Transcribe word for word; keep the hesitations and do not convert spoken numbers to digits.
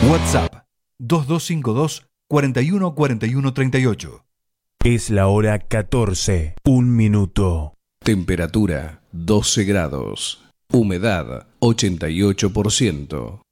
WhatsApp dos dos cinco dos, cuatro uno cuatro uno tres ocho. Es la hora catorce, un minuto. Temperatura doce grados. Humedad ochenta y ocho por ciento.